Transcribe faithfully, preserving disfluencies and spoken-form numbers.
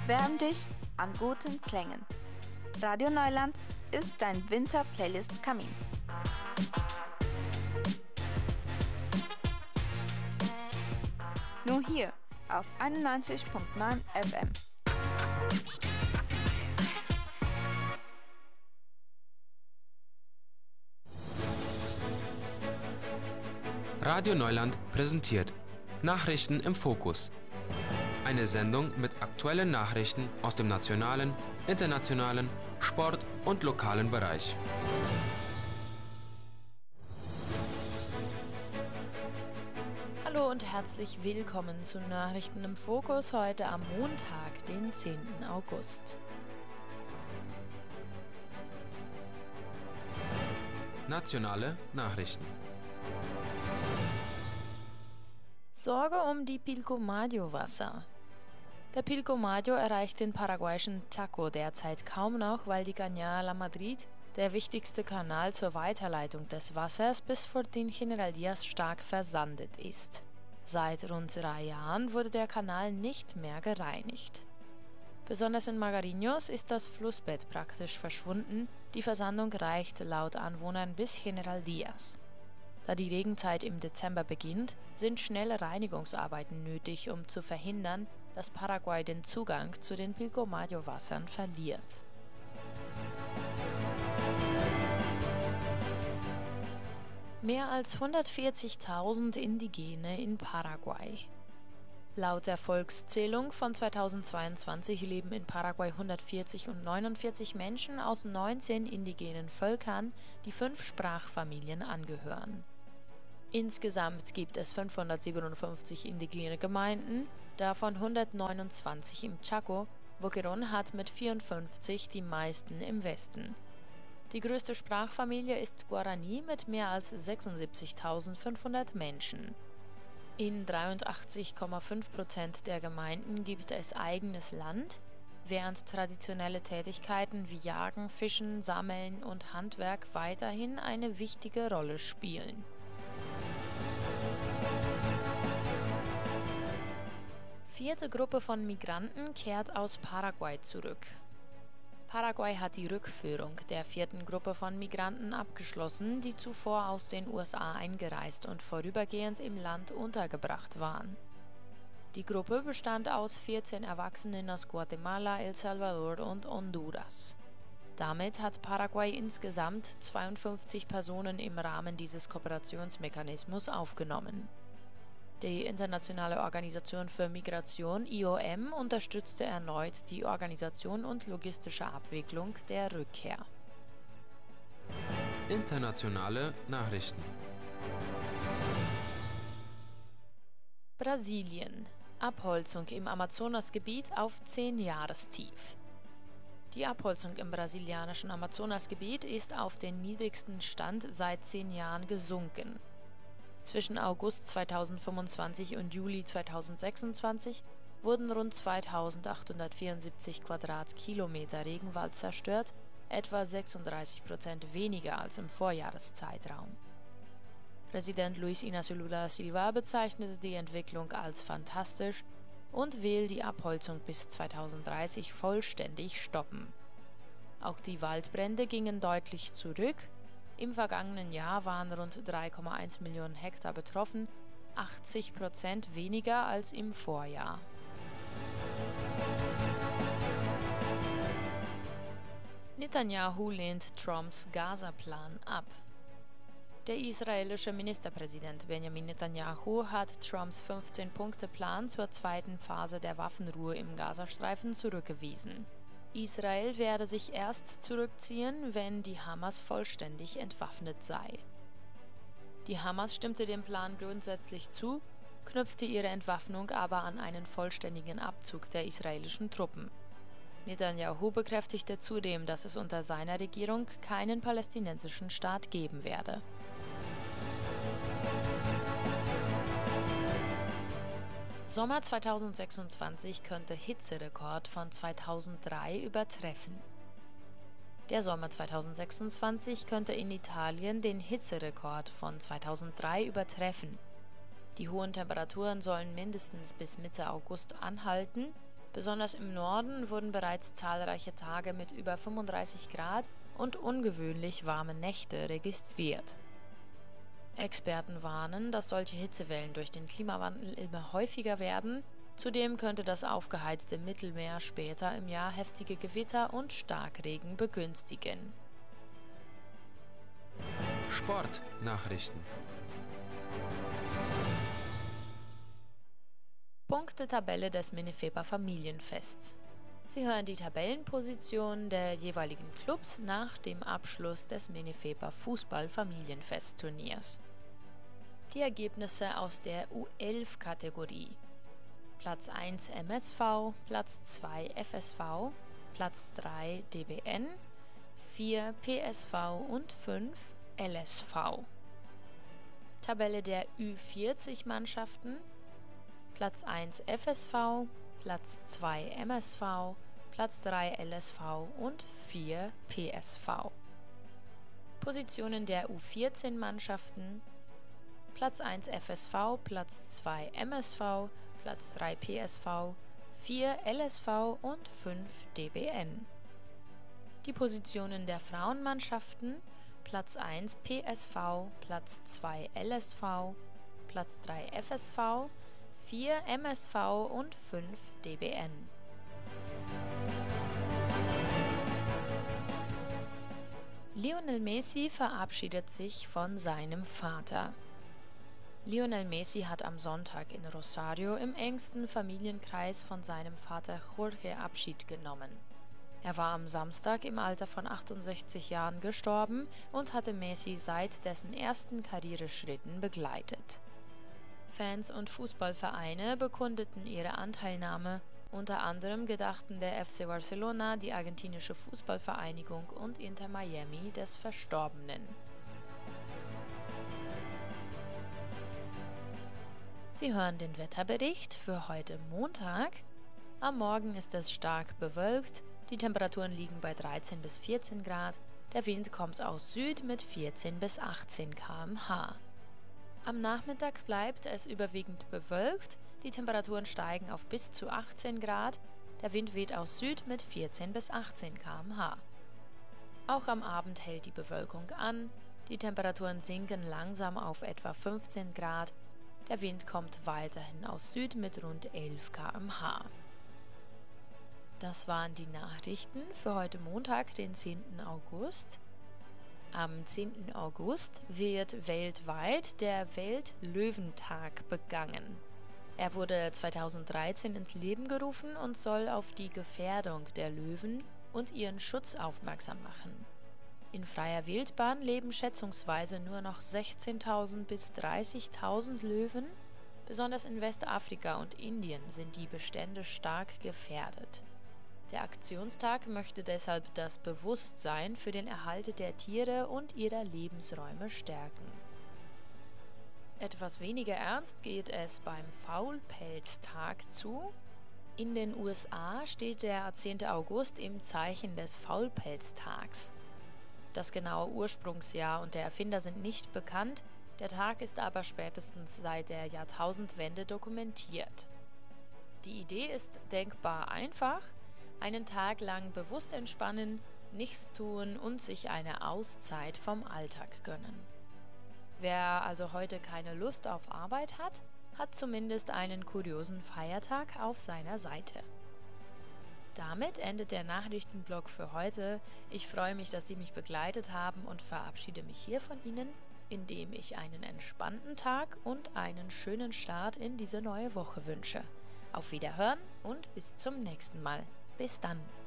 Wärm dich an guten Klängen. Radio Neuland ist dein Winter-Playlist-Kamin. Nur hier auf einundneunzig Komma neun F M. Radio Neuland präsentiert Nachrichten im Fokus. Eine Sendung mit aktuellen Nachrichten aus dem nationalen, internationalen, Sport- und lokalen Bereich. Hallo und herzlich willkommen zu Nachrichten im Fokus heute am Montag, den zehnten August. Nationale Nachrichten. Sorge um die Pilcomayo-Wasser. Der Pilcomayo erreicht den paraguayischen Chaco derzeit kaum noch, weil die Cañada La Madrid, der wichtigste Kanal zur Weiterleitung des Wassers, bis vor den General Díaz stark versandet ist. Seit rund drei Jahren wurde der Kanal nicht mehr gereinigt. Besonders in Magariños ist das Flussbett praktisch verschwunden, die Versandung reicht laut Anwohnern bis General Díaz. Da die Regenzeit im Dezember beginnt, sind schnelle Reinigungsarbeiten nötig, um zu verhindern, dass Paraguay den Zugang zu den Pilcomayo-Wassern verliert. Mehr als hundertvierzigtausend Indigene in Paraguay. Laut der Volkszählung von zweitausendzweiundzwanzig leben in Paraguay hundertvierzig und neunundvierzig Menschen aus neunzehn indigenen Völkern, die fünf Sprachfamilien angehören. Insgesamt gibt es fünfhundertsiebenundfünfzig indigene Gemeinden, davon hundertneunundzwanzig im Chaco. Boquerón hat mit vierundfünfzig die meisten im Westen. Die größte Sprachfamilie ist Guarani mit mehr als sechsundsiebzigtausendfünfhundert Menschen. In dreiundachtzig Komma fünf Prozent der Gemeinden gibt es eigenes Land, während traditionelle Tätigkeiten wie Jagen, Fischen, Sammeln und Handwerk weiterhin eine wichtige Rolle spielen. Vierte Gruppe von Migranten kehrt aus Paraguay zurück. Paraguay hat die Rückführung der vierten Gruppe von Migranten abgeschlossen, die zuvor aus den U S A eingereist und vorübergehend im Land untergebracht waren. Die Gruppe bestand aus vierzehn Erwachsenen aus Guatemala, El Salvador und Honduras. Damit hat Paraguay insgesamt zweiundfünfzig Personen im Rahmen dieses Kooperationsmechanismus aufgenommen. Die Internationale Organisation für Migration I O M unterstützte erneut die Organisation und logistische Abwicklung der Rückkehr. Internationale Nachrichten. Brasilien. Abholzung im Amazonasgebiet auf zehn Jahrestief. Die Abholzung im brasilianischen Amazonasgebiet ist auf den niedrigsten Stand seit zehn Jahren gesunken. Zwischen August zweitausendfünfundzwanzig und Juli zweitausendsechsundzwanzig wurden rund zweitausendachthundertvierundsiebzig Quadratkilometer Regenwald zerstört, etwa sechsunddreißig Prozent weniger als im Vorjahreszeitraum. Präsident Luiz Inácio Lula da Silva bezeichnete die Entwicklung als fantastisch und will die Abholzung bis zweitausenddreißig vollständig stoppen. Auch die Waldbrände gingen deutlich zurück. Im vergangenen Jahr waren rund drei Komma eins Millionen Hektar betroffen, achtzig Prozent weniger als im Vorjahr. Netanyahu lehnt Trumps Gaza-Plan ab. Der israelische Ministerpräsident Benjamin Netanyahu hat Trumps fünfzehn-Punkte-Plan zur zweiten Phase der Waffenruhe im Gazastreifen zurückgewiesen. Israel werde sich erst zurückziehen, wenn die Hamas vollständig entwaffnet sei. Die Hamas stimmte dem Plan grundsätzlich zu, knüpfte ihre Entwaffnung aber an einen vollständigen Abzug der israelischen Truppen. Netanyahu bekräftigte zudem, dass es unter seiner Regierung keinen palästinensischen Staat geben werde. Sommer zweitausendsechsundzwanzig könnte Hitzerekord von zweitausenddrei übertreffen. Der Sommer zweitausendsechsundzwanzig könnte in Italien den Hitzerekord von zweitausenddrei übertreffen. Die hohen Temperaturen sollen mindestens bis Mitte August anhalten. Besonders im Norden wurden bereits zahlreiche Tage mit über fünfunddreißig Grad und ungewöhnlich warme Nächte registriert. Experten warnen, dass solche Hitzewellen durch den Klimawandel immer häufiger werden. Zudem könnte das aufgeheizte Mittelmeer später im Jahr heftige Gewitter und Starkregen begünstigen. Sportnachrichten. Punktetabelle des Minifepa Familienfests. Sie hören die Tabellenposition der jeweiligen Clubs nach dem Abschluss des Minifepa Fußball-Familienfest-Turniers. Die Ergebnisse aus der U elf Kategorie: Platz eins M S V, Platz zwei F S V, Platz drei D B N, vier P S V und fünf L S V. Tabelle der Ü vierzig Mannschaften: Platz eins F S V, Platz zwei M S V, Platz drei L S V und vier P S V. Positionen der U vierzehn Mannschaften: Platz eins F S V, Platz zwei M S V, Platz drei P S V, vier L S V und fünf D B N. Die Positionen der Frauenmannschaften: Platz eins P S V, Platz zwei L S V, Platz drei F S V, vier M S V und fünf D B N. Lionel Messi verabschiedet sich von seinem Vater. Lionel Messi hat am Sonntag in Rosario im engsten Familienkreis von seinem Vater Jorge Abschied genommen. Er war am Samstag im Alter von achtundsechzig Jahren gestorben und hatte Messi seit dessen ersten Karriereschritten begleitet. Fans und Fußballvereine bekundeten ihre Anteilnahme, unter anderem gedachten der F C Barcelona, die argentinische Fußballvereinigung und Inter Miami des Verstorbenen. Sie hören den Wetterbericht für heute Montag. Am Morgen ist es stark bewölkt, die Temperaturen liegen bei dreizehn bis vierzehn Grad, der Wind kommt aus Süd mit vierzehn bis achtzehn Kilometer pro Stunde. Am Nachmittag bleibt es überwiegend bewölkt, die Temperaturen steigen auf bis zu achtzehn Grad, der Wind weht aus Süd mit vierzehn bis achtzehn Kilometer pro Stunde. Auch am Abend hält die Bewölkung an, die Temperaturen sinken langsam auf etwa fünfzehn Grad, der Wind kommt weiterhin aus Süd mit rund elf Kilometer pro Stunde. Das waren die Nachrichten für heute Montag, den zehnten August. Am zehnten August wird weltweit der Weltlöwentag begangen. Er wurde zweitausenddreizehn ins Leben gerufen und soll auf die Gefährdung der Löwen und ihren Schutz aufmerksam machen. In freier Wildbahn leben schätzungsweise nur noch sechzehntausend bis dreißigtausend Löwen. Besonders in Westafrika und Indien sind die Bestände stark gefährdet. Der Aktionstag möchte deshalb das Bewusstsein für den Erhalt der Tiere und ihrer Lebensräume stärken. Etwas weniger ernst geht es beim Faulpelztag zu. In den U S A steht der zehnte August im Zeichen des Faulpelztags. Das genaue Ursprungsjahr und der Erfinder sind nicht bekannt, der Tag ist aber spätestens seit der Jahrtausendwende dokumentiert. Die Idee ist denkbar einfach: einen Tag lang bewusst entspannen, nichts tun und sich eine Auszeit vom Alltag gönnen. Wer also heute keine Lust auf Arbeit hat, hat zumindest einen kuriosen Feiertag auf seiner Seite. Damit endet der Nachrichtenblock für heute. Ich freue mich, dass Sie mich begleitet haben und verabschiede mich hier von Ihnen, indem ich einen entspannten Tag und einen schönen Start in diese neue Woche wünsche. Auf Wiederhören und bis zum nächsten Mal. Bis dann.